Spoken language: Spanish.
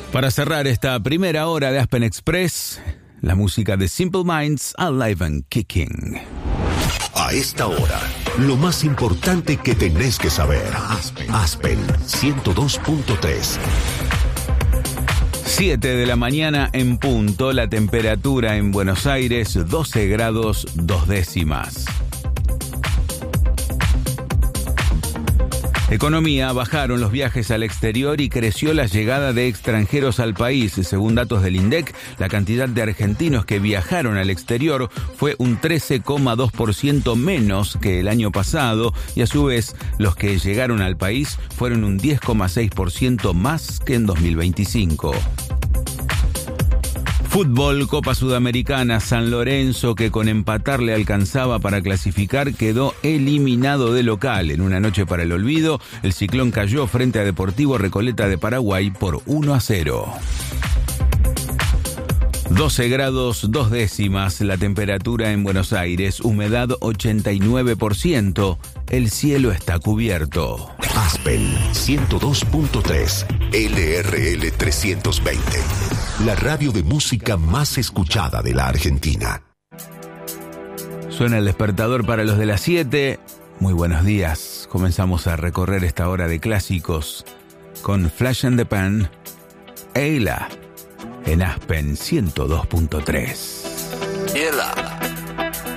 Para cerrar esta primera hora de Aspen Express, la música de Simple Minds, Alive and Kicking. A esta hora, lo más importante que tenés que saber. Aspen 102.3. 7 de la mañana en punto, la temperatura en Buenos Aires 12 grados 2 décimas. Economía: bajaron los viajes al exterior y creció la llegada de extranjeros al país. Según datos del INDEC, la cantidad de argentinos que viajaron al exterior fue un 13,2% menos que el año pasado y a su vez los que llegaron al país fueron un 10,6% más que en 2025. Fútbol, Copa Sudamericana, San Lorenzo, que con empatar le alcanzaba para clasificar, quedó eliminado de local. En una noche para el olvido, el Ciclón cayó frente a Deportivo Recoleta de Paraguay por 1-0. 12 grados 2 décimas, la temperatura en Buenos Aires, humedad 89%, el cielo está cubierto. Aspen 102.3, LRL 320, la radio de música más escuchada de la Argentina. Suena el despertador para los de las 7. Muy buenos días, comenzamos a recorrer esta hora de clásicos con Flash and the Pan, Eila, en Aspen 102.3.